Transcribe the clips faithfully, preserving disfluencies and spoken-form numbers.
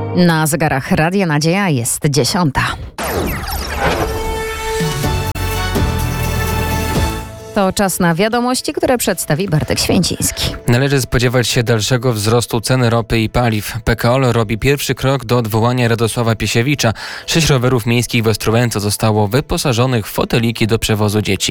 Na zegarach Radia Nadzieja jest dziesiąta. To czas na wiadomości, które przedstawi Bartek Święciński. Należy spodziewać się dalszego wzrostu ceny ropy i paliw. P K O L robi pierwszy krok do odwołania Radosława Piesiewicza. Sześć rowerów miejskich w Ostrołęce zostało wyposażonych w foteliki do przewozu dzieci.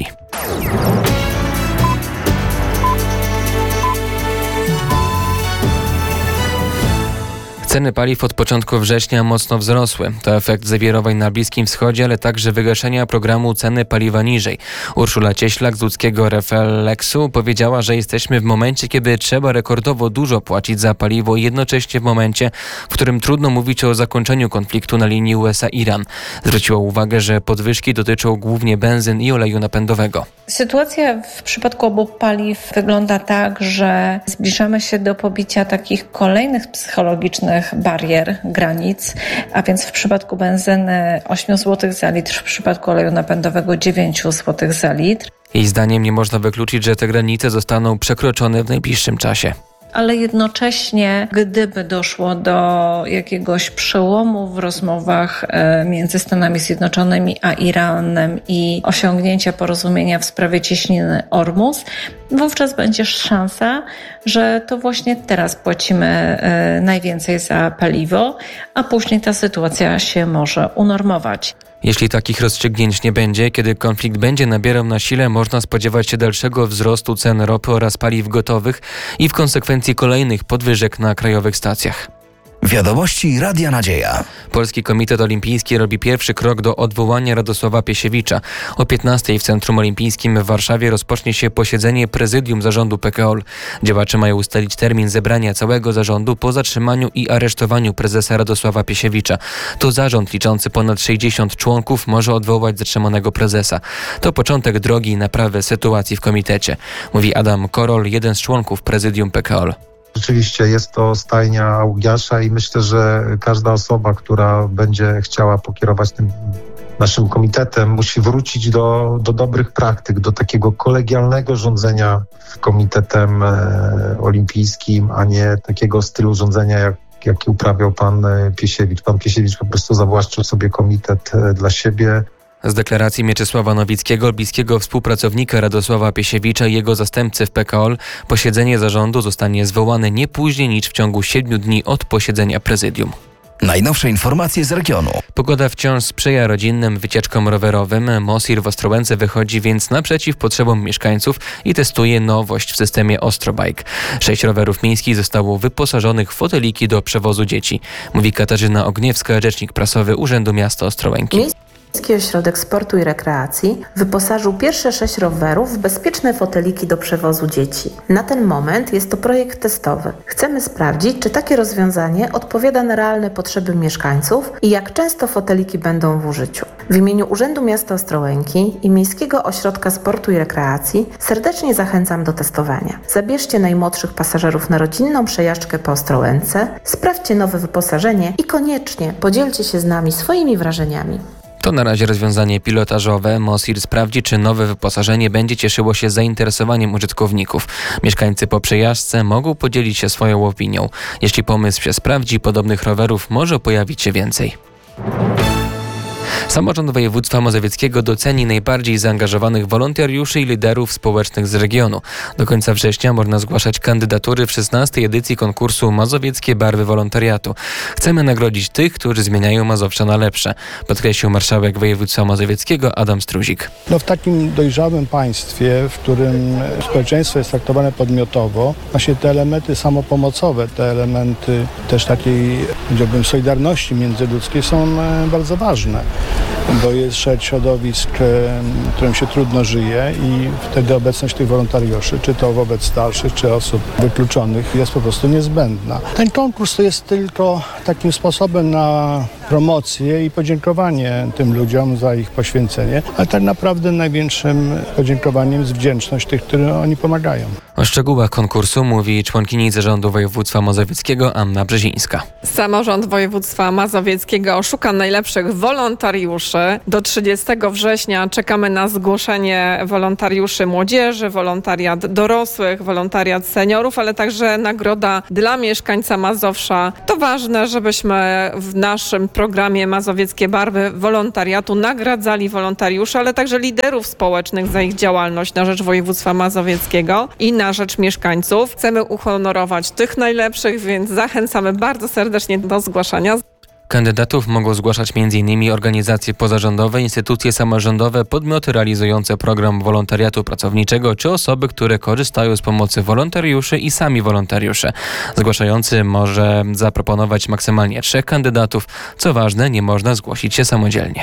Ceny paliw od początku września mocno wzrosły. To efekt zawirowań na Bliskim Wschodzie, ale także wygaszenia programu Ceny paliwa niżej. Urszula Cieślak z łódzkiego Reflexu powiedziała, że jesteśmy w momencie, kiedy trzeba rekordowo dużo płacić za paliwo i jednocześnie w momencie, w którym trudno mówić o zakończeniu konfliktu na linii U S A Iran. Zwróciła uwagę, że podwyżki dotyczą głównie benzyn i oleju napędowego. Sytuacja w przypadku obu paliw wygląda tak, że zbliżamy się do pobicia takich kolejnych psychologicznych barier, granic, a więc w przypadku benzyny osiem złotych za litr, w przypadku oleju napędowego dziewięć złotych za litr. Jej zdaniem nie można wykluczyć, że te granice zostaną przekroczone w najbliższym czasie. Ale jednocześnie, gdyby doszło do jakiegoś przełomu w rozmowach między Stanami Zjednoczonymi a Iranem i osiągnięcia porozumienia w sprawie cieśniny Ormus, wówczas będzie szansa, że to właśnie teraz płacimy najwięcej za paliwo, a później ta sytuacja się może unormować. Jeśli takich rozstrzygnięć nie będzie, kiedy konflikt będzie nabierał na sile, można spodziewać się dalszego wzrostu cen ropy oraz paliw gotowych i w konsekwencji kolejnych podwyżek na krajowych stacjach. Wiadomości Radia Nadzieja. Polski Komitet Olimpijski robi pierwszy krok do odwołania Radosława Piesiewicza. O piętnastej w Centrum Olimpijskim w Warszawie rozpocznie się posiedzenie prezydium zarządu P K O L. Działacze mają ustalić termin zebrania całego zarządu po zatrzymaniu i aresztowaniu prezesa Radosława Piesiewicza. To zarząd liczący ponad sześćdziesiąt członków może odwołać zatrzymanego prezesa. To początek drogi naprawy sytuacji w komitecie, mówi Adam Korol, jeden z członków prezydium P K O L. Rzeczywiście jest to stajnia Ługiasza i myślę, że każda osoba, która będzie chciała pokierować tym naszym komitetem, musi wrócić do, do dobrych praktyk, do takiego kolegialnego rządzenia komitetem e, olimpijskim, a nie takiego stylu rządzenia, jak, jaki uprawiał pan Piesiewicz. Pan Piesiewicz po prostu zawłaszczył sobie komitet e, dla siebie. Z deklaracji Mieczysława Nowickiego, bliskiego współpracownika Radosława Piesiewicza i jego zastępcy w P K O L, posiedzenie zarządu zostanie zwołane nie później niż w ciągu siedmiu dni od posiedzenia prezydium. Najnowsze informacje z regionu. Pogoda wciąż sprzyja rodzinnym wycieczkom rowerowym. Mosir w Ostrołęce wychodzi więc naprzeciw potrzebom mieszkańców i testuje nowość w systemie Ostrobike. Sześć rowerów miejskich zostało wyposażonych w foteliki do przewozu dzieci, mówi Katarzyna Ogniewska, rzecznik prasowy Urzędu Miasta Ostrołęki. Miejski Ośrodek Sportu i Rekreacji wyposażył pierwsze sześć rowerów w bezpieczne foteliki do przewozu dzieci. Na ten moment jest to projekt testowy. Chcemy sprawdzić, czy takie rozwiązanie odpowiada na realne potrzeby mieszkańców i jak często foteliki będą w użyciu. W imieniu Urzędu Miasta Ostrołęki i Miejskiego Ośrodka Sportu i Rekreacji serdecznie zachęcam do testowania. Zabierzcie najmłodszych pasażerów na rodzinną przejażdżkę po Ostrołęce, sprawdźcie nowe wyposażenie i koniecznie podzielcie się z nami swoimi wrażeniami. To na razie rozwiązanie pilotażowe. Mosir sprawdzi, czy nowe wyposażenie będzie cieszyło się zainteresowaniem użytkowników. Mieszkańcy po przejażdżce mogą podzielić się swoją opinią. Jeśli pomysł się sprawdzi, podobnych rowerów może pojawić się więcej. Samorząd województwa mazowieckiego doceni najbardziej zaangażowanych wolontariuszy i liderów społecznych z regionu. Do końca września można zgłaszać kandydatury w szesnastej edycji konkursu Mazowieckie Barwy Wolontariatu. Chcemy nagrodzić tych, którzy zmieniają Mazowsze na lepsze, podkreślił marszałek województwa mazowieckiego Adam Struzik. No w takim dojrzałym państwie, w którym społeczeństwo jest traktowane podmiotowo, właśnie te elementy samopomocowe, te elementy też takiej, powiedziałbym, solidarności międzyludzkiej są bardzo ważne. Bo jest szereg środowisk, którym się trudno żyje i wtedy obecność tych wolontariuszy, czy to wobec starszych, czy osób wykluczonych, jest po prostu niezbędna. Ten konkurs to jest tylko takim sposobem na promocję i podziękowanie tym ludziom za ich poświęcenie, ale tak naprawdę największym podziękowaniem jest wdzięczność tych, którym oni pomagają. O szczegółach konkursu mówi członkini Zarządu Województwa Mazowieckiego Anna Brzezińska. Samorząd Województwa Mazowieckiego szuka najlepszych wolontariuszy. Do trzydziestego września czekamy na zgłoszenie wolontariuszy młodzieży, wolontariat dorosłych, wolontariat seniorów, ale także nagroda dla mieszkańca Mazowsza. To ważne, że żebyśmy w naszym programie Mazowieckie Barwy Wolontariatu nagradzali wolontariuszy, ale także liderów społecznych za ich działalność na rzecz województwa mazowieckiego i na rzecz mieszkańców. Chcemy uhonorować tych najlepszych, więc zachęcamy bardzo serdecznie do zgłaszania. Kandydatów mogą zgłaszać m.in. organizacje pozarządowe, instytucje samorządowe, podmioty realizujące program wolontariatu pracowniczego czy osoby, które korzystają z pomocy wolontariuszy i sami wolontariusze. Zgłaszający może zaproponować maksymalnie trzech kandydatów. Co ważne, nie można zgłosić się samodzielnie.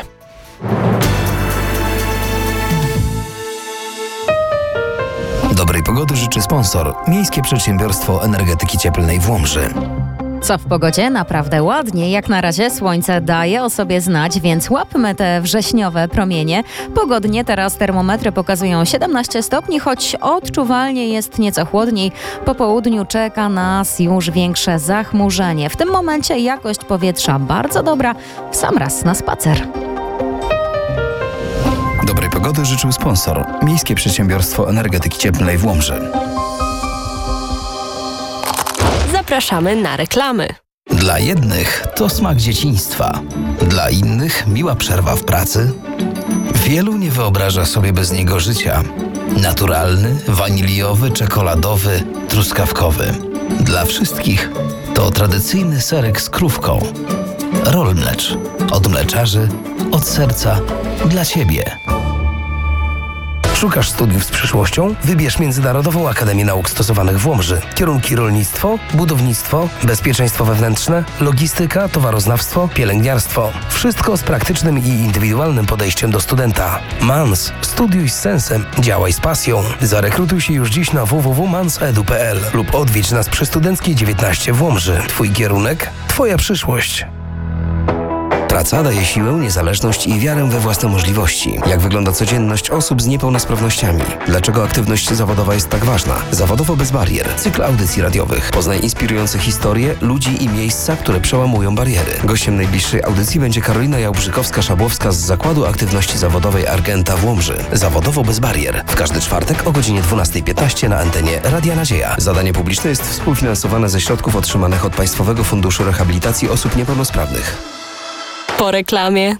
Dobrej pogody życzy sponsor. Miejskie Przedsiębiorstwo Energetyki Cieplnej w Łomży. Co w pogodzie? Naprawdę ładnie. Jak na razie słońce daje o sobie znać, więc łapmy te wrześniowe promienie. Pogodnie teraz termometry pokazują siedemnaście stopni, choć odczuwalnie jest nieco chłodniej. Po południu czeka nas już większe zachmurzenie. W tym momencie jakość powietrza bardzo dobra. W sam raz na spacer. Dobrej pogody życzył sponsor. Miejskie Przedsiębiorstwo Energetyki Cieplnej w Łomży. Zapraszamy na reklamy. Dla jednych to smak dzieciństwa, dla innych miła przerwa w pracy. Wielu nie wyobraża sobie bez niego życia. Naturalny, waniliowy, czekoladowy, truskawkowy. Dla wszystkich to tradycyjny serek z krówką. Roll Mlecz. Od mleczarzy, od serca, dla Ciebie. Szukasz studiów z przyszłością? Wybierz Międzynarodową Akademię Nauk Stosowanych w Łomży. Kierunki rolnictwo, budownictwo, bezpieczeństwo wewnętrzne, logistyka, towaroznawstwo, pielęgniarstwo. Wszystko z praktycznym i indywidualnym podejściem do studenta. MANS. Studiuj z sensem. Działaj z pasją. Zarekrutuj się już dziś na w w w kropka mans kropka edu kropka p l lub odwiedź nas przy Studenckiej dziewiętnaście w Łomży. Twój kierunek? Twoja przyszłość. Praca daje siłę, niezależność i wiarę we własne możliwości. Jak wygląda codzienność osób z niepełnosprawnościami? Dlaczego aktywność zawodowa jest tak ważna? Zawodowo bez barier. Cykl audycji radiowych. Poznaj inspirujące historie, ludzi i miejsca, które przełamują bariery. Gościem najbliższej audycji będzie Karolina Jałbrzykowska-Szabłowska z Zakładu Aktywności Zawodowej Argenta w Łomży. Zawodowo bez barier. W każdy czwartek o godzinie dwunasta piętnaście na antenie Radia Nadzieja. Zadanie publiczne jest współfinansowane ze środków otrzymanych od Państwowego Funduszu Rehabilitacji Osób Niepełnosprawnych. Po reklamie.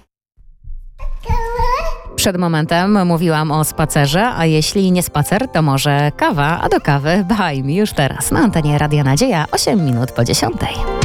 Przed momentem mówiłam o spacerze, a jeśli nie spacer, to może kawa, a do kawy Bahajmi już teraz na antenie Radia Nadzieja osiem minut po dziesiątej.